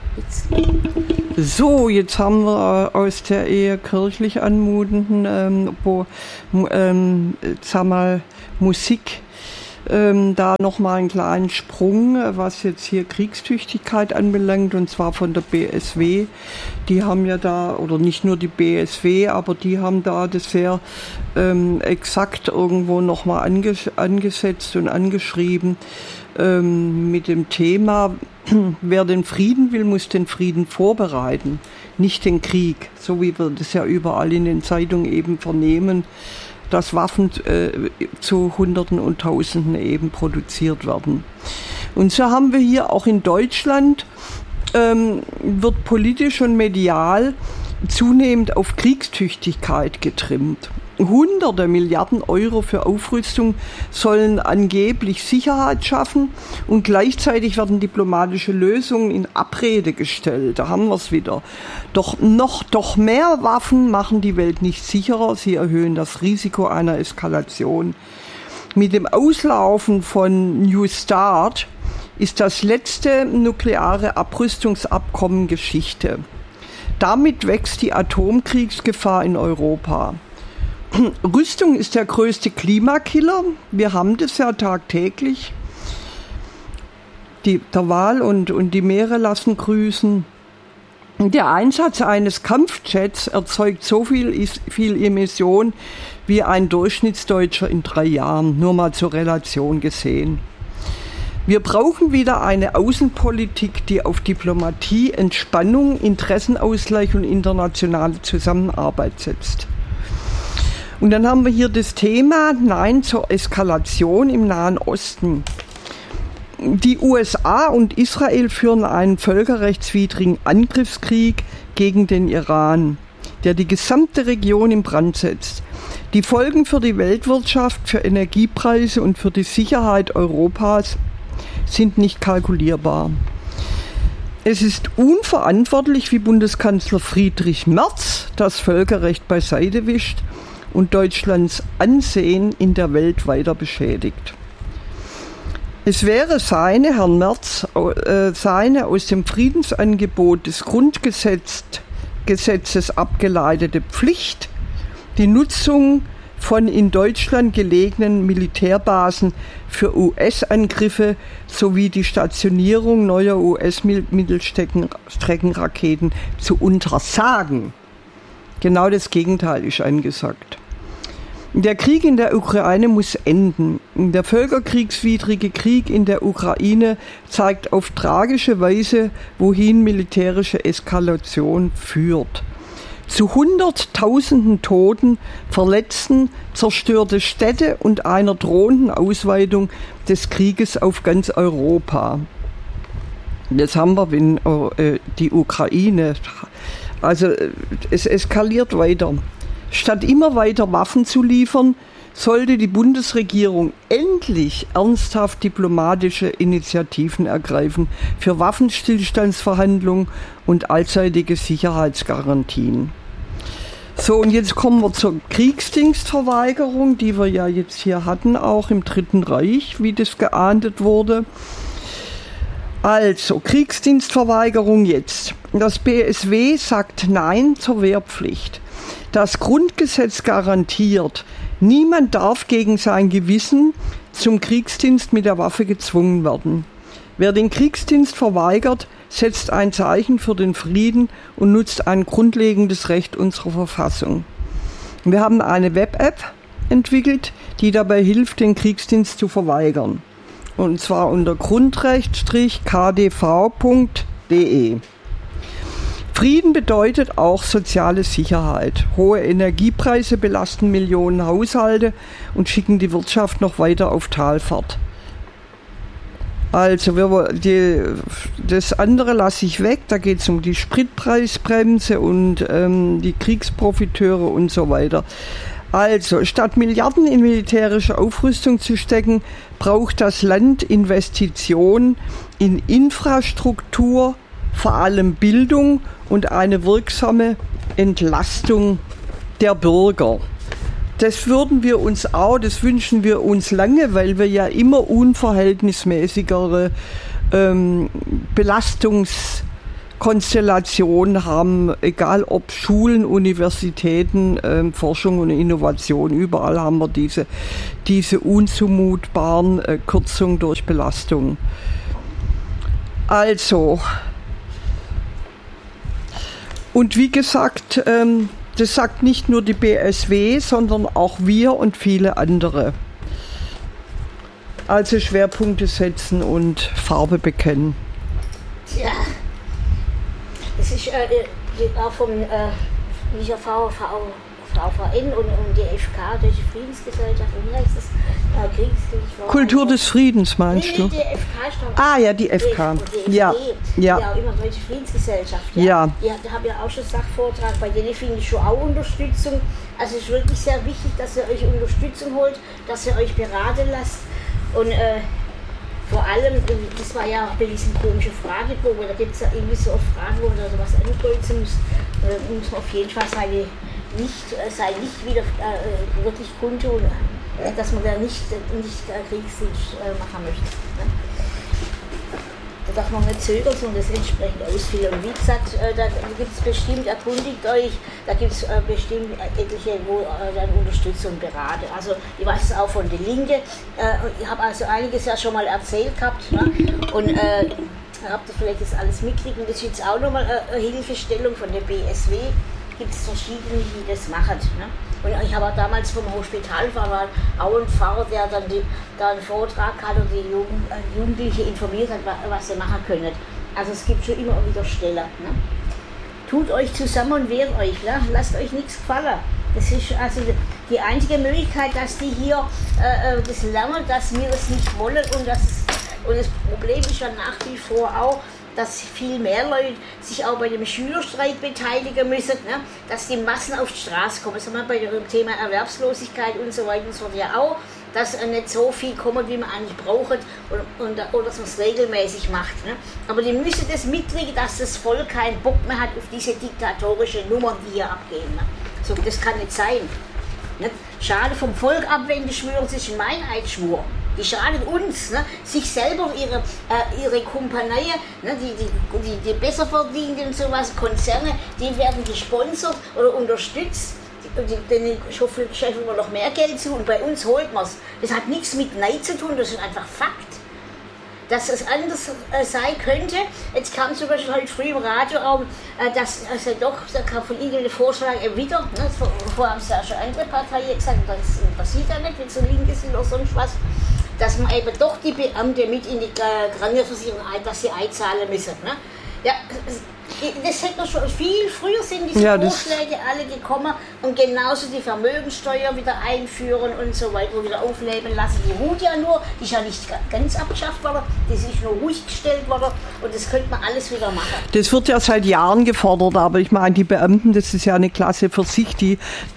So, jetzt haben wir aus der eher kirchlich anmutenden Musik da nochmal einen kleinen Sprung, was jetzt hier Kriegstüchtigkeit anbelangt, und zwar von der BSW. Die haben ja da, oder nicht nur die BSW, aber die haben da das sehr exakt irgendwo nochmal angesetzt und angeschrieben mit dem Thema: Wer den Frieden will, muss den Frieden vorbereiten, nicht den Krieg. So wie wir das ja überall in den Zeitungen eben vernehmen, dass Waffen zu Hunderten und Tausenden eben produziert werden. Und so haben wir hier auch in Deutschland, wird politisch und medial zunehmend auf Kriegstüchtigkeit getrimmt. Hunderte Milliarden Euro für Aufrüstung sollen angeblich Sicherheit schaffen, und gleichzeitig werden diplomatische Lösungen in Abrede gestellt. Da haben wir es wieder. Doch mehr Waffen machen die Welt nicht sicherer. Sie erhöhen das Risiko einer Eskalation. Mit dem Auslaufen von New START ist das letzte nukleare Abrüstungsabkommen Geschichte. Damit wächst die Atomkriegsgefahr in Europa. Rüstung ist der größte Klimakiller. Wir haben das ja tagtäglich. Der Wal und die Meere lassen grüßen. Der Einsatz eines Kampfjets erzeugt so viel Emission wie ein Durchschnittsdeutscher in 3 Jahren, nur mal zur Relation gesehen. Wir brauchen wieder eine Außenpolitik, die auf Diplomatie, Entspannung, Interessenausgleich und internationale Zusammenarbeit setzt. Und dann haben wir hier das Thema Nein zur Eskalation im Nahen Osten. Die USA und Israel führen einen völkerrechtswidrigen Angriffskrieg gegen den Iran, der die gesamte Region in Brand setzt. Die Folgen für die Weltwirtschaft, für Energiepreise und für die Sicherheit Europas sind nicht kalkulierbar. Es ist unverantwortlich, wie Bundeskanzler Friedrich Merz das Völkerrecht beiseite wischt und Deutschlands Ansehen in der Welt weiter beschädigt. Es wäre Herrn Merz, seine aus dem Friedensangebot des Grundgesetzes abgeleitete Pflicht, die Nutzung von in Deutschland gelegenen Militärbasen für US-Angriffe sowie die Stationierung neuer US-Mittelstreckenraketen zu untersagen. Genau das Gegenteil ist angesagt. Der Krieg in der Ukraine muss enden. Der völkerkriegswidrige Krieg in der Ukraine zeigt auf tragische Weise, wohin militärische Eskalation führt. Zu Hunderttausenden Toten, Verletzten, zerstörte Städte und einer drohenden Ausweitung des Krieges auf ganz Europa. Jetzt haben wir die Ukraine. Also es eskaliert weiter. Statt immer weiter Waffen zu liefern, sollte die Bundesregierung endlich ernsthaft diplomatische Initiativen ergreifen für Waffenstillstandsverhandlungen und allseitige Sicherheitsgarantien. So, und jetzt kommen wir zur Kriegsdienstverweigerung, die wir ja jetzt hier hatten, auch im Dritten Reich, wie das geahndet wurde. Also, Kriegsdienstverweigerung jetzt. Das BSW sagt Nein zur Wehrpflicht. Das Grundgesetz garantiert, niemand darf gegen sein Gewissen zum Kriegsdienst mit der Waffe gezwungen werden. Wer den Kriegsdienst verweigert, setzt ein Zeichen für den Frieden und nutzt ein grundlegendes Recht unserer Verfassung. Wir haben eine Web-App entwickelt, die dabei hilft, den Kriegsdienst zu verweigern. Und zwar unter grundrecht-kdv.de. Frieden bedeutet auch soziale Sicherheit. Hohe Energiepreise belasten Millionen Haushalte und schicken die Wirtschaft noch weiter auf Talfahrt. Also das andere lasse ich weg, da geht es um die Spritpreisbremse und die Kriegsprofiteure und so weiter. Also, statt Milliarden in militärische Aufrüstung zu stecken, braucht das Land Investitionen in Infrastruktur, vor allem Bildung und eine wirksame Entlastung der Bürger. Das wünschen wir uns lange, weil wir ja immer unverhältnismäßigere Konstellation haben, egal ob Schulen, Universitäten, Forschung und Innovation, überall haben wir diese unzumutbaren Kürzungen durch Belastung. Also, und wie gesagt, das sagt nicht nur die BSW, sondern auch wir und viele andere. Also Schwerpunkte setzen und Farbe bekennen. Ja, das ist auch vom dieser VVN und die FK, Deutsche Friedensgesellschaft, und wie heißt das? Kultur des Friedens, meinst du? Die FK stand. Ah ja, die FK. Die ja. Ja, auch immer Deutsche Friedensgesellschaft. Ja. Die haben ja auch schon Sachvortrag, bei denen finde ich schon auch Unterstützung. Also es ist wirklich sehr wichtig, dass ihr euch Unterstützung holt, dass ihr euch beraten lasst. Und vor allem, das war ja bei diesem komischen Fragebogen, da gibt es ja irgendwie so oft Fragen, wo man da sowas ankreuzen muss, muss man auf jeden Fall sein Licht wieder wirklich kundtun, dass man da nicht Kriegsdienst machen möchte. Ne? Da darf man nicht zögern, sondern das entsprechend ausfüllen. Und wie gesagt, da gibt es bestimmt, erkundigt euch, da gibt es bestimmt etliche, wo dann Unterstützung beraten. Also ich weiß es auch von der Linke, ich habe also einiges ja schon mal erzählt gehabt, ne? Und habt ihr vielleicht das alles mitgekriegt, und das ist jetzt auch nochmal eine Hilfestellung von der BSW, gibt es verschiedene, die das machen. Ne? Und ich habe auch damals vom Hospitalpfarrer auch einen Pfarrer, der dann einen Vortrag hat und die Jugendliche informiert hat, was sie machen können. Also es gibt schon immer wieder Stellen. Ne? Tut euch zusammen und wehrt euch, ne? Lasst euch nichts gefallen. Das ist also die einzige Möglichkeit, dass die hier das lernen, dass wir es nicht wollen, und das Problem ist ja nach wie vor auch, dass viel mehr Leute sich auch bei dem Schülerstreik beteiligen müssen, ne? Dass die Massen auf die Straße kommen. Das haben wir bei dem Thema Erwerbslosigkeit und so weiter und so fort ja auch, dass nicht so viel kommt, wie man eigentlich braucht, oder dass man es regelmäßig macht. Ne? Aber die müssen das mitkriegen, dass das Volk keinen Bock mehr hat auf diese diktatorische Nummern, die hier abgehen. Ne? So, das kann nicht sein. Nicht? Schade vom Volk abwenden, schwören sich ein Meineidschwur. Die schaden uns, ne? Sich selber und ihre Kompanie, ne? Die besser verdienen und sowas, Konzerne, die werden gesponsert oder unterstützt. Denen schaffen wir noch mehr Geld zu, und bei uns holt man es. Das hat nichts mit Neid zu tun, das ist einfach Fakt. Dass es anders sein könnte. Jetzt kam zum Beispiel heute früh im Radio auch, dass also doch, da kam von Ihnen der Vorschlag wieder, ne, vorher haben es ja schon andere Parteien gesagt, das passiert ja nicht, wenn es so linke sind oder sonst was, dass man eben doch die Beamten mit in die Krankenversicherung, dass sie einzahlen müssen. Ne? Ja, das hätte man schon viel früher sind diese Vorschläge alle gekommen, und genauso die Vermögensteuer wieder einführen und so weiter, wieder aufleben lassen. Die ruht ja nur, die ist ja nicht ganz abgeschafft worden, die ist nur ruhig gestellt worden, und das könnte man alles wieder machen. Das wird ja seit Jahren gefordert, aber ich meine, die Beamten, das ist ja eine Klasse für sich, die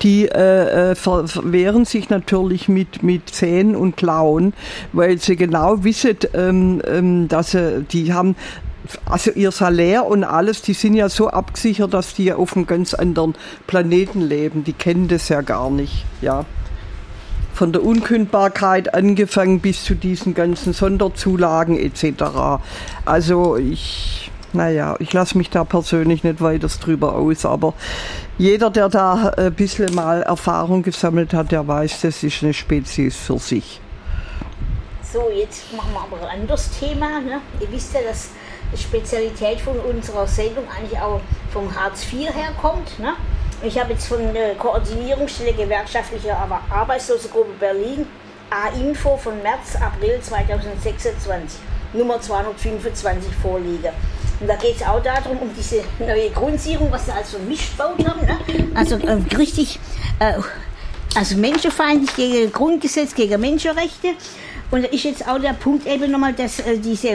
verwehren sich natürlich mit Zähnen und Klauen, weil sie genau wissen, dass die haben, also ihr Salär und alles, die sind ja so abgesichert, dass die auf einem ganz anderen Planeten leben. Die kennen das ja gar nicht, ja. Von der Unkündbarkeit angefangen bis zu diesen ganzen Sonderzulagen etc. Also ich lasse mich da persönlich nicht weiter drüber aus, aber jeder, der da ein bisschen mal Erfahrung gesammelt hat, der weiß, das ist eine Spezies für sich. So, jetzt machen wir aber ein anderes Thema. Ne? Ihr wisst ja, dass die Spezialität von unserer Sendung eigentlich auch vom Hartz IV herkommt. Ne? Ich habe jetzt von der Koordinierungsstelle gewerkschaftlicher Arbeitslosengruppe Berlin A-Info von März, April 2026, Nummer 225 vorliegen. Und da geht es auch darum, um diese neue Grundsicherung, was sie also mischt gebaut haben. Ne? Also richtig, also menschenfeindlich gegen Grundgesetz, gegen Menschenrechte. Und da ist jetzt auch der Punkt eben nochmal, dass diese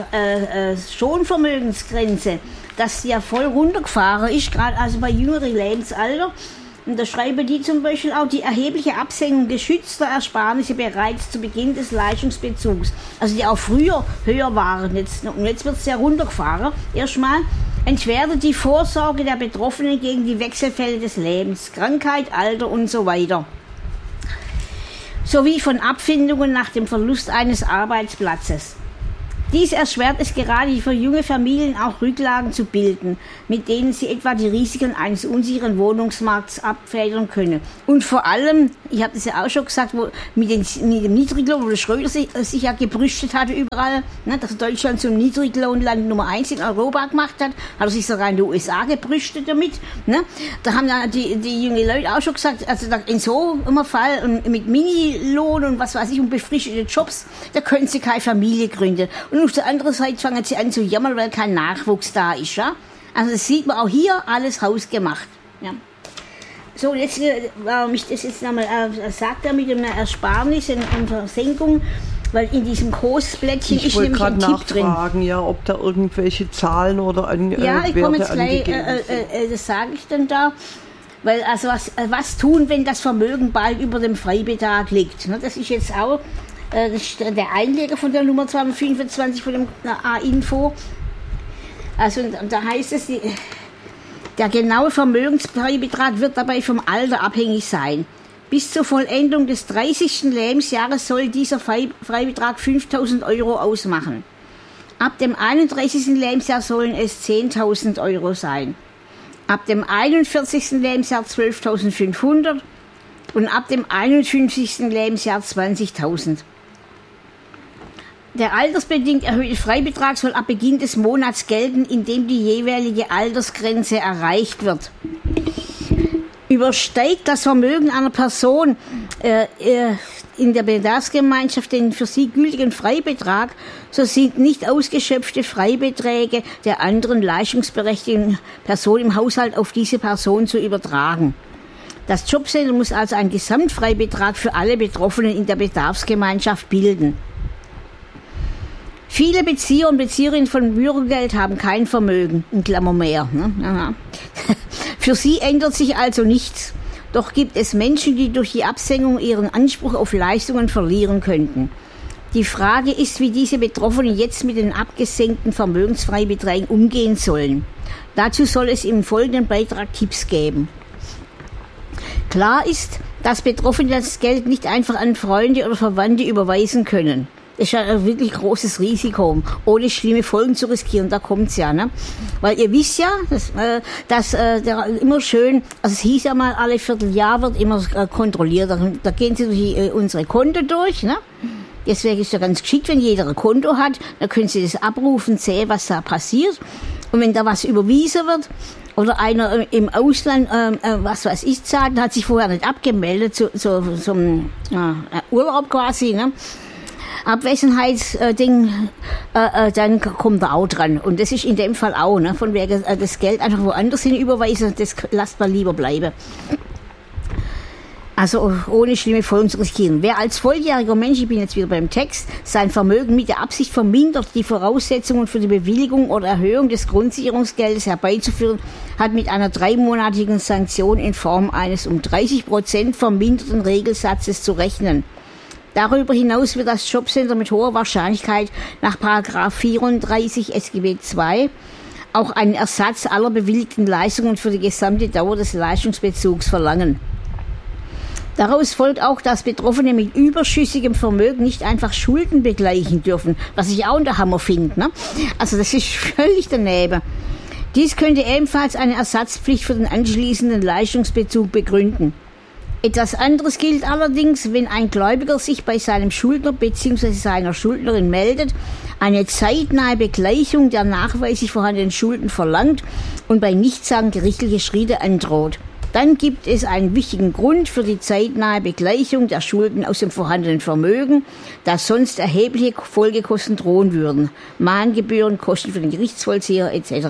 Schonvermögensgrenze, dass die ja voll runtergefahren ist, gerade also bei jüngeren Lebensalter. Und da schreiben die zum Beispiel auch die erhebliche Absenkung geschützter Ersparnisse bereits zu Beginn des Leistungsbezugs. Also die auch früher höher waren, und jetzt wird es ja runtergefahren. Erstmal entwertet die Vorsorge der Betroffenen gegen die Wechselfälle des Lebens, Krankheit, Alter und so weiter. Sowie von Abfindungen nach dem Verlust eines Arbeitsplatzes. Dies erschwert es gerade für junge Familien auch Rücklagen zu bilden, mit denen sie etwa die Risiken eines unsicheren Wohnungsmarkts abfedern können. Und vor allem, ich habe das ja auch schon gesagt, mit dem Niedriglohn, wo der Schröder sich ja gebrüstet hatte überall, ne, dass Deutschland zum Niedriglohnland Nummer 1 in Europa gemacht hat er sich sogar in den USA gebrüstet damit. Ne? Da haben ja die jungen Leute auch schon gesagt, also in so einem Fall und mit Minilohn und was weiß ich und befristete Jobs, da können sie keine Familie gründen. Und auf der anderen Seite fangen sie an zu jammern, weil kein Nachwuchs da ist. Ja? Also das sieht man auch hier, alles hausgemacht. Ja. So, jetzt, warum ich das jetzt nochmal sagt, mit einer Ersparnis und Versenkung, weil in diesem Großblättchen ist nämlich ein Tipp drin. Ich wollte gerade nachfragen, ja, ob da irgendwelche Zahlen oder ja, ich komme jetzt gleich, das sage ich dann da. Weil also was tun, wenn das Vermögen bald über dem Freibetrag liegt? Das ist jetzt auch der Einleger von der Nummer 225 von dem A-Info. Also da heißt es, der genaue Vermögensfreibetrag wird dabei vom Alter abhängig sein. Bis zur Vollendung des 30. Lebensjahres soll dieser Freibetrag 5.000 € ausmachen. Ab dem 31. Lebensjahr sollen es 10.000 € sein. Ab dem 41. Lebensjahr 12.500 und ab dem 51. Lebensjahr 20.000. Der altersbedingt erhöhte Freibetrag soll ab Beginn des Monats gelten, in dem die jeweilige Altersgrenze erreicht wird. Übersteigt das Vermögen einer Person in der Bedarfsgemeinschaft den für sie gültigen Freibetrag, so sind nicht ausgeschöpfte Freibeträge der anderen leistungsberechtigten Person im Haushalt auf diese Person zu übertragen. Das Jobcenter muss also einen Gesamtfreibetrag für alle Betroffenen in der Bedarfsgemeinschaft bilden. Viele Bezieher und Bezieherinnen von Bürgergeld haben kein Vermögen, in Klammer mehr. Ne? Für sie ändert sich also nichts. Doch gibt es Menschen, die durch die Absenkung ihren Anspruch auf Leistungen verlieren könnten. Die Frage ist, wie diese Betroffenen jetzt mit den abgesenkten Vermögensfreibeträgen umgehen sollen. Dazu soll es im folgenden Beitrag Tipps geben. Klar ist, dass Betroffene das Geld nicht einfach an Freunde oder Verwandte überweisen können. Das ist ja ein wirklich großes Risiko, ohne schlimme Folgen zu riskieren. Da kommt's ja, ne? Weil ihr wisst ja, dass immer schön, also es hieß ja mal, alle Vierteljahr wird immer kontrolliert. Da gehen sie durch unsere Konten durch, ne? Deswegen ist es ja ganz geschickt, wenn jeder ein Konto hat, dann können sie das abrufen, sehen, was da passiert. Und wenn da was überwiesen wird, oder einer im Ausland, was weiß ich, zahlt, hat sich vorher nicht abgemeldet, zum Urlaub quasi, ne? Abwesenheitsding, dann kommt er auch dran. Und das ist in dem Fall auch, ne? Von wegen das Geld einfach woanders hin überweisen, das lasst man lieber bleiben. Also ohne schlimme Folgen zu riskieren. Wer als volljähriger Mensch, ich bin jetzt wieder beim Text, sein Vermögen mit der Absicht vermindert, die Voraussetzungen für die Bewilligung oder Erhöhung des Grundsicherungsgeldes herbeizuführen, hat mit einer 3-monatigen Sanktion in Form eines um 30% verminderten Regelsatzes zu rechnen. Darüber hinaus wird das Jobcenter mit hoher Wahrscheinlichkeit nach § 34 SGB II auch einen Ersatz aller bewilligten Leistungen für die gesamte Dauer des Leistungsbezugs verlangen. Daraus folgt auch, dass Betroffene mit überschüssigem Vermögen nicht einfach Schulden begleichen dürfen, was ich auch der Hammer finde. Ne? Also das ist völlig daneben. Dies könnte ebenfalls eine Ersatzpflicht für den anschließenden Leistungsbezug begründen. Etwas anderes gilt allerdings, wenn ein Gläubiger sich bei seinem Schuldner bzw. seiner Schuldnerin meldet, eine zeitnahe Begleichung der nachweislich vorhandenen Schulden verlangt und bei Nichtsagen gerichtliche Schritte androht. Dann gibt es einen wichtigen Grund für die zeitnahe Begleichung der Schulden aus dem vorhandenen Vermögen, da sonst erhebliche Folgekosten drohen würden. Mahngebühren, Kosten für den Gerichtsvollzieher etc.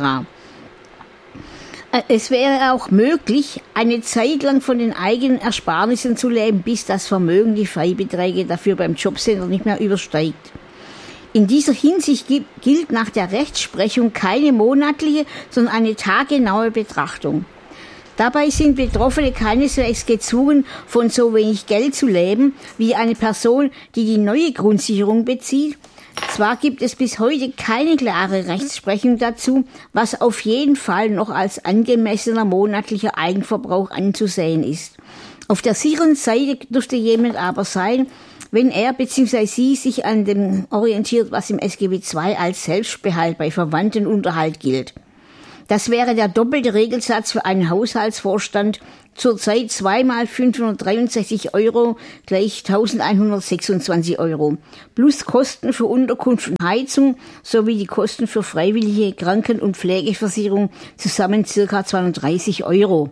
Es wäre auch möglich, eine Zeit lang von den eigenen Ersparnissen zu leben, bis das Vermögen die Freibeträge dafür beim Jobcenter nicht mehr übersteigt. In dieser Hinsicht gilt nach der Rechtsprechung keine monatliche, sondern eine taggenaue Betrachtung. Dabei sind Betroffene keineswegs gezwungen, von so wenig Geld zu leben, wie eine Person, die die neue Grundsicherung bezieht. Zwar gibt es bis heute keine klare Rechtsprechung dazu, was auf jeden Fall noch als angemessener monatlicher Eigenverbrauch anzusehen ist. Auf der sicheren Seite dürfte jemand aber sein, wenn er bzw. sie sich an dem orientiert, was im SGB II als Selbstbehalt bei Verwandtenunterhalt gilt. Das wäre der doppelte Regelsatz für einen Haushaltsvorstand, zurzeit 2 mal 563 Euro gleich 1126 Euro, plus Kosten für Unterkunft und Heizung sowie die Kosten für freiwillige Kranken- und Pflegeversicherung zusammen ca. 230 Euro.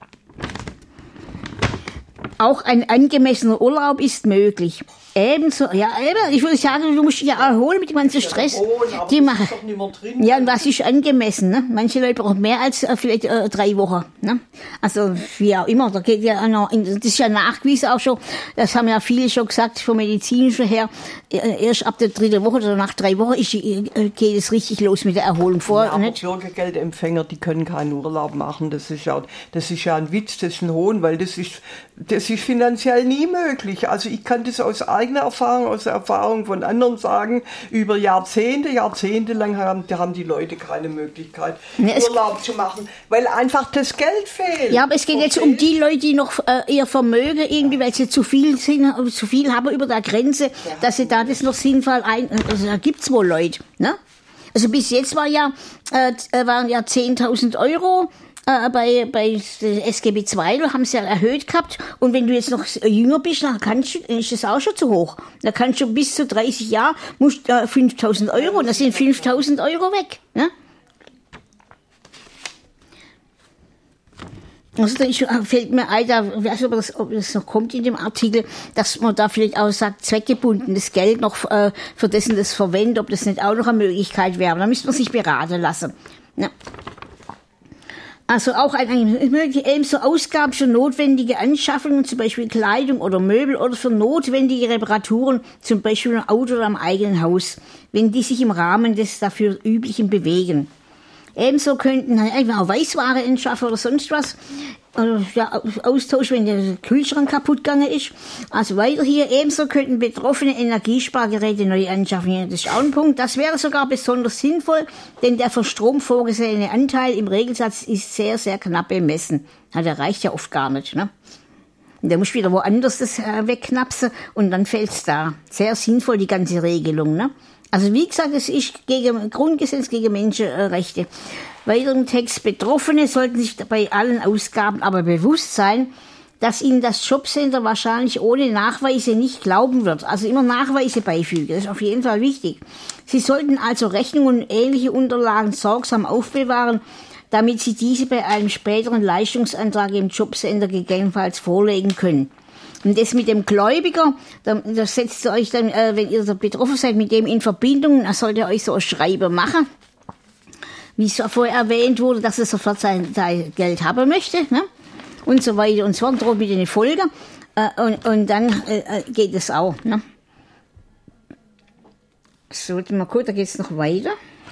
Auch ein angemessener Urlaub ist möglich. Ebenso, ich würde sagen, du musst dich ja erholen mit dem ganzen Stress. Die machen. Ja, und was ist angemessen, ne? Manche Leute brauchen mehr als vielleicht 3 Wochen, ne? Also, wie auch immer, da geht ja noch, das ist ja nachgewiesen auch schon, das haben ja viele schon gesagt, vom medizinischen her, erst ab der 3. Woche oder nach 3 Wochen geht es richtig los mit der Erholung vor. Ja, aber Bürgergeldempfänger, die können keinen Urlaub machen, das ist ja ein Witz, das ist ein Hohn, weil das ist finanziell nie möglich. Also ich kann das aus eigener Erfahrung, aus der Erfahrung von anderen sagen, über Jahrzehnte lang haben die Leute keine Möglichkeit, Urlaub zu machen, weil einfach das Geld fehlt. Ja, aber es geht jetzt um die Leute, die noch ihr Vermögen irgendwie, weil sie zu viel haben über der Grenze, dass sie da das noch sinnvoll also da gibt's wohl Leute, ne? Also bis jetzt waren ja 10.000 Euro bei SGB II, da haben sie ja erhöht gehabt. Und wenn du jetzt noch jünger bist, dann ist das auch schon zu hoch. Da kannst du bis zu 30 Jahren, musst 5.000 Euro, da sind 5.000 Euro weg, ne? Also da fällt mir ein, ich weiß nicht, ob das noch kommt in dem Artikel, dass man da vielleicht auch sagt, zweckgebundenes Geld noch für dessen das verwendet, ob das nicht auch noch eine Möglichkeit wäre. Da müsste man sich beraten lassen. Ja. Also auch ebenso Ausgaben für notwendige Anschaffungen, zum Beispiel Kleidung oder Möbel oder für notwendige Reparaturen, zum Beispiel im Auto oder am eigenen Haus, wenn die sich im Rahmen des dafür Üblichen bewegen. Ebenso könnten einfach auch Weißware anschaffen oder sonst was. Ja, Austausch, wenn der Kühlschrank kaputt gegangen ist. Also weiter hier, ebenso könnten Betroffene Energiespargeräte neu anschaffen. Das ist auch ein Punkt. Das wäre sogar besonders sinnvoll, denn der für Strom vorgesehene Anteil im Regelsatz ist sehr, sehr knapp bemessen. Ja, der reicht ja oft gar nicht, ne? Und der muss wieder woanders das wegknapsen und dann fällt's da. Sehr sinnvoll, die ganze Regelung, ne? Also wie gesagt, es ist gegen Grundgesetz, gegen Menschenrechte. Weiteren Text: Betroffene sollten sich bei allen Ausgaben aber bewusst sein, dass ihnen das Jobcenter wahrscheinlich ohne Nachweise nicht glauben wird. Also immer Nachweise beifügen, das ist auf jeden Fall wichtig. Sie sollten also Rechnungen und ähnliche Unterlagen sorgsam aufbewahren, damit sie diese bei einem späteren Leistungsantrag im Jobcenter gegebenenfalls vorlegen können. Und das mit dem Gläubiger, da setzt ihr euch dann, wenn ihr betroffen seid, mit dem in Verbindung, da sollt ihr euch so ein Schreiben machen, wie es vorher erwähnt wurde, dass er sofort sein Geld haben möchte, ne? Und so weiter und so fort, droht mit den Folgen, und dann geht es auch, ne? So, mal gucken, da geht es noch weiter.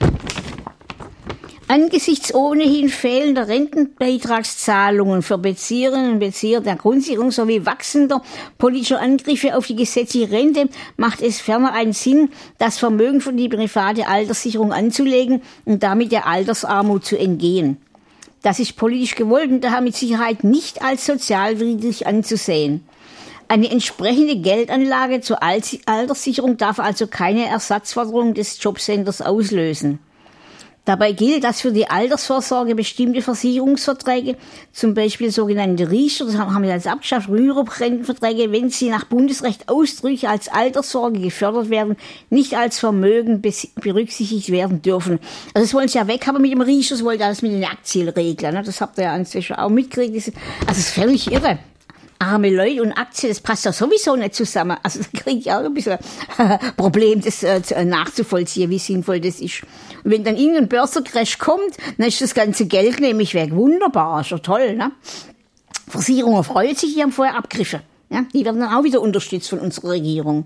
Angesichts ohnehin fehlender Rentenbeitragszahlungen für Bezieherinnen und Bezieher der Grundsicherung sowie wachsender politischer Angriffe auf die gesetzliche Rente macht es ferner einen Sinn, das Vermögen für die private Alterssicherung anzulegen und damit der Altersarmut zu entgehen. Das ist politisch gewollt und daher mit Sicherheit nicht als sozialwidrig anzusehen. Eine entsprechende Geldanlage zur Alterssicherung darf also keine Ersatzforderung des Jobcenters auslösen. Dabei gilt, dass für die Altersvorsorge bestimmte Versicherungsverträge, zum Beispiel sogenannte Riester, das haben wir jetzt abgeschafft, Rürup-Rentenverträge, wenn sie nach Bundesrecht ausdrücklich als Alterssorge gefördert werden, nicht als Vermögen berücksichtigt werden dürfen. Also das wollen sie ja weghaben mit dem Riester, das wollen alles mit den Aktienreglern, ne? Das habt ihr ja inzwischen auch mitgekriegt. Also das ist völlig irre. Arme Leute und Aktien, das passt doch sowieso nicht zusammen. Also da kriege ich auch ein bisschen Problem, das nachzuvollziehen, wie sinnvoll das ist. Und wenn dann irgendein Börsencrash kommt, dann ist das ganze Geld nämlich weg. Wunderbar, ist doch toll, ne? Versicherungen freuen sich, die haben vorher abgegriffen. Ja? Die werden dann auch wieder unterstützt von unserer Regierung.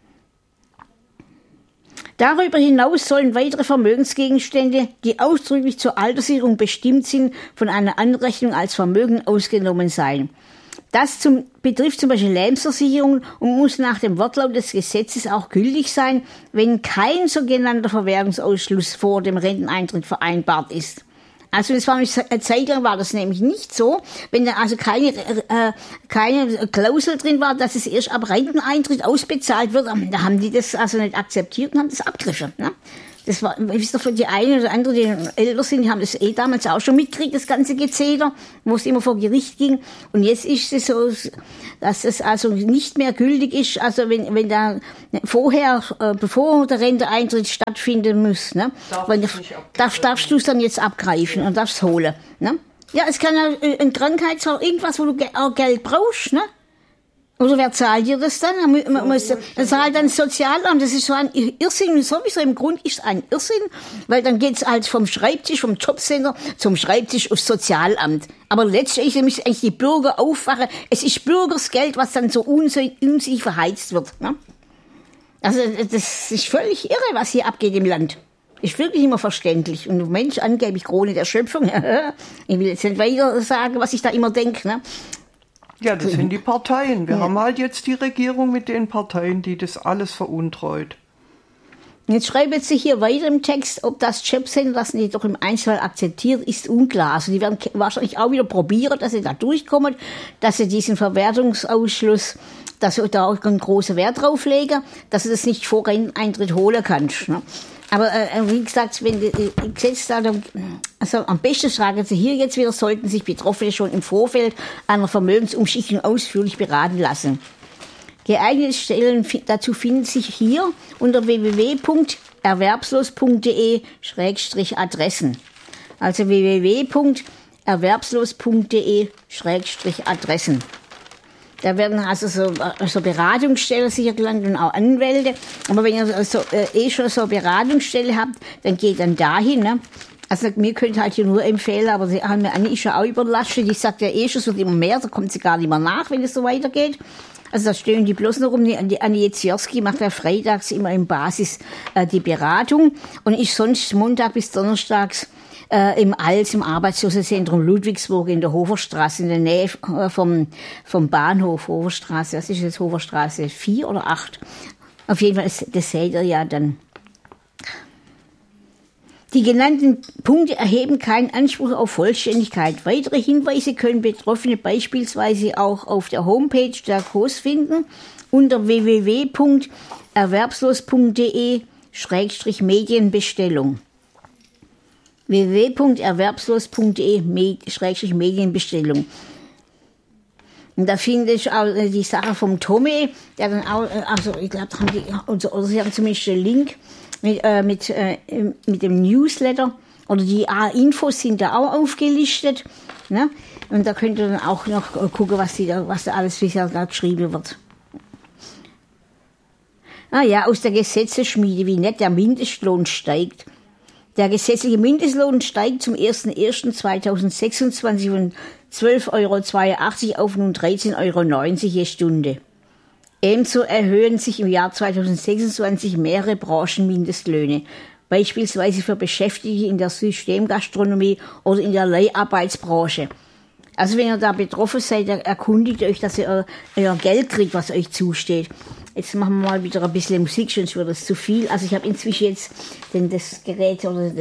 Darüber hinaus sollen weitere Vermögensgegenstände, die ausdrücklich zur Alterssicherung bestimmt sind, von einer Anrechnung als Vermögen ausgenommen sein. Das betrifft zum Beispiel Lebensversicherungen und muss nach dem Wortlaut des Gesetzes auch gültig sein, wenn kein sogenannter Verwertungsausschluss vor dem Renteneintritt vereinbart ist. Also das war eine Zeit lang war das nämlich nicht so, wenn da also keine Klausel drin war, dass es erst ab Renteneintritt ausbezahlt wird, da haben die das also nicht akzeptiert und haben das abgegriffen. Ne? Das war, wisst ihr, für die eine oder andere, die älter sind, die haben das damals auch schon mitgekriegt, das ganze Gezeder, wo es immer vor Gericht ging. Und jetzt ist es so, dass es also nicht mehr gültig ist, also wenn da vorher, bevor der Renteneintritt stattfinden muss, ne, darfst du es dann jetzt abgreifen und darfst es holen. Ne? Ja, es kann ja ein Krankheitsfall, irgendwas, wo du auch Geld brauchst, ne? Oder wer zahlt dir das dann? Das zahlt dann das Sozialamt. Das ist so ein Irrsinn. Sowieso im Grund ist es ein Irrsinn, weil dann geht's halt vom Schreibtisch, vom Jobcenter zum Schreibtisch aufs Sozialamt. Aber letztlich müssen eigentlich die Bürger aufwachen. Es ist Bürgersgeld, was dann so unsich verheizt wird. Ne? Also das ist völlig irre, was hier abgeht im Land. Ist wirklich immer verständlich. Und Mensch, angeblich Krone der Schöpfung. Ich will jetzt nicht weiter sagen, was ich da immer denke. Ne? Ja, das sind die Parteien. Wir haben halt jetzt die Regierung mit den Parteien, die das alles veruntreut. Jetzt schreibt sie hier weiter im Text, ob das Jobcenter das nicht doch im Einzelfall akzeptiert, ist unklar. Also die werden wahrscheinlich auch wieder probieren, dass sie da durchkommen, dass sie diesen Verwertungsausschluss, dass sie da auch einen großen Wert drauf legen, dass sie das nicht vor Renteneintritt holen kannst. Ne? Aber wie gesagt, wenn die Gesetze da, also am besten sagen Sie hier jetzt wieder, sollten sich Betroffene schon im Vorfeld einer Vermögensumschichtung ausführlich beraten lassen. Geeignete Stellen dazu finden sich hier unter www.erwerbslos.de/Adressen. Also www.erwerbslos.de/Adressen. Da werden also so Beratungsstellen sicher gelandet und auch Anwälte. Aber wenn ihr schon so eine Beratungsstelle habt, dann geht dann dahin. Ne? Also mir könnt ihr halt hier nur empfehlen, aber sie haben mir Anne ist ja auch überlastet. Die sagt ja schon, es wird immer mehr, da kommt sie gar nicht mehr nach, wenn es so weitergeht. Also da stehen die bloß noch rum. Die Anne Jeziorski macht ja freitags immer im Basis die Beratung und ich sonst Montag bis Donnerstags im Arbeitslosenzentrum Ludwigsburg in der Hoferstraße, in der Nähe vom Bahnhof Hoferstraße. Was ist jetzt Hoferstraße? 4 oder 8? Auf jeden Fall, das seht ihr ja dann. Die genannten Punkte erheben keinen Anspruch auf Vollständigkeit. Weitere Hinweise können Betroffene beispielsweise auch auf der Homepage der KOS finden unter www.erwerbslos.de/Medienbestellung. www.erwerbslos.de/Medienbestellung. Und da finde ich auch die Sache vom Tommy, der dann auch, also ich glaube, oder sie haben zumindest einen Link mit dem Newsletter, oder die Infos sind da auch aufgelistet, ne? Und da könnt ihr dann auch noch gucken, was da alles bisher da geschrieben wird. Ah ja, aus der Gesetzesschmiede, wie nett der Mindestlohn steigt. Der gesetzliche Mindestlohn steigt zum 01.01.2026 von 12,82 € auf nun 13,90 € je Stunde. Ebenso erhöhen sich im Jahr 2026 mehrere Branchenmindestlöhne, beispielsweise für Beschäftigte in der Systemgastronomie oder in der Leiharbeitsbranche. Also wenn ihr da betroffen seid, erkundigt euch, dass ihr euer Geld kriegt, was euch zusteht. Jetzt machen wir mal wieder ein bisschen Musik, sonst wird das zu viel. Also ich habe inzwischen jetzt das Gerät oder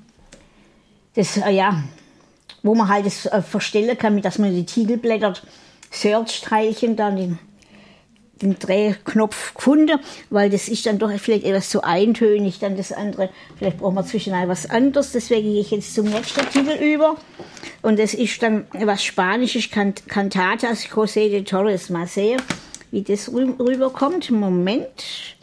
wo man halt das verstellen kann, dass man die Titelblätter, Search-Teilchen, dann den Drehknopf gefunden, weil das ist dann doch vielleicht etwas zu eintönig, dann das andere, vielleicht brauchen wir zwischendurch was anderes, deswegen gehe ich jetzt zum nächsten Titel über und das ist dann was Spanisches, Cantatas José de Torres. Mal sehen, wie das rüberkommt. Moment.